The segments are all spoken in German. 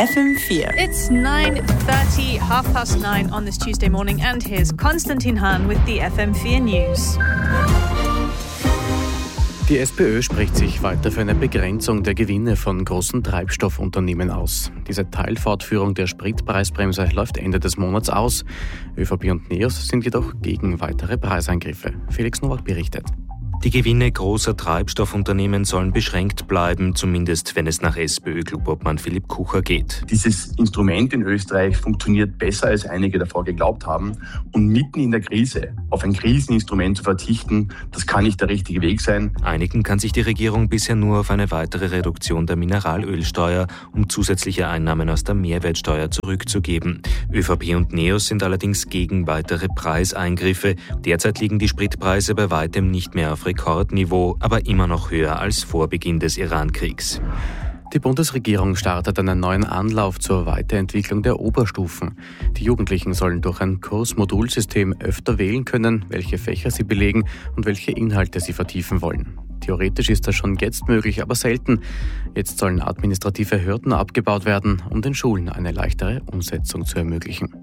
FM4. It's 9:30, 9:30 on this Tuesday morning, and here's Konstantin Hahn with the FM4 News. Die SPÖ spricht sich weiter für eine Begrenzung der Gewinne von großen Treibstoffunternehmen aus. Diese Teilfortführung der Spritpreisbremse läuft Ende des Monats aus. ÖVP und NEOS sind jedoch gegen weitere Preiseingriffe. Felix Nowak berichtet. Die Gewinne großer Treibstoffunternehmen sollen beschränkt bleiben, zumindest wenn es nach SPÖ-Clubobmann Philipp Kucher geht. Dieses Instrument in Österreich funktioniert besser, als einige davor geglaubt haben. Und mitten in der Krise auf ein Kriseninstrument zu verzichten, das kann nicht der richtige Weg sein. Einigen kann sich die Regierung bisher nur auf eine weitere Reduktion der Mineralölsteuer, um zusätzliche Einnahmen aus der Mehrwertsteuer zurückzugeben. ÖVP und NEOS sind allerdings gegen weitere Preiseingriffe. Derzeit liegen die Spritpreise bei weitem nicht mehr auf Rekordniveau, aber immer noch höher als vor Beginn des Iran-Kriegs. Die Bundesregierung startet einen neuen Anlauf zur Weiterentwicklung der Oberstufen. Die Jugendlichen sollen durch ein Kursmodulsystem öfter wählen können, welche Fächer sie belegen und welche Inhalte sie vertiefen wollen. Theoretisch ist das schon jetzt möglich, aber selten. Jetzt sollen administrative Hürden abgebaut werden, um den Schulen eine leichtere Umsetzung zu ermöglichen.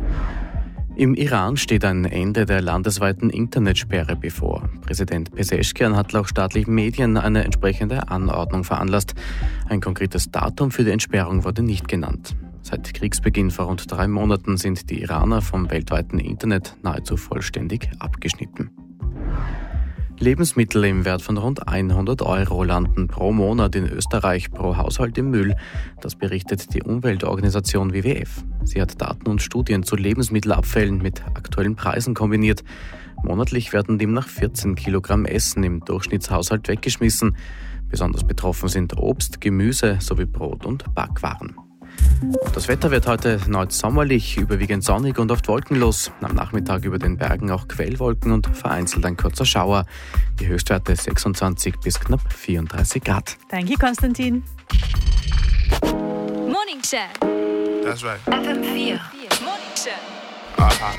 Im Iran steht ein Ende der landesweiten Internetsperre bevor. Präsident Pezeshkian hat laut staatlichen Medien eine entsprechende Anordnung veranlasst. Ein konkretes Datum für die Entsperrung wurde nicht genannt. Seit Kriegsbeginn vor rund 3 Monaten sind die Iraner vom weltweiten Internet nahezu vollständig abgeschnitten. Lebensmittel im Wert von rund 100 € landen pro Monat in Österreich pro Haushalt im Müll. Das berichtet die Umweltorganisation WWF. Sie hat Daten und Studien zu Lebensmittelabfällen mit aktuellen Preisen kombiniert. Monatlich werden demnach 14 Kilogramm Essen im Durchschnittshaushalt weggeschmissen. Besonders betroffen sind Obst, Gemüse sowie Brot- und Backwaren. Das Wetter wird heute erneut sommerlich, überwiegend sonnig und oft wolkenlos. Am Nachmittag über den Bergen auch Quellwolken und vereinzelt ein kurzer Schauer. Die Höchstwerte 26 bis knapp 34 Grad. Thank you, Konstantin. Morning Show. That's right. FM4.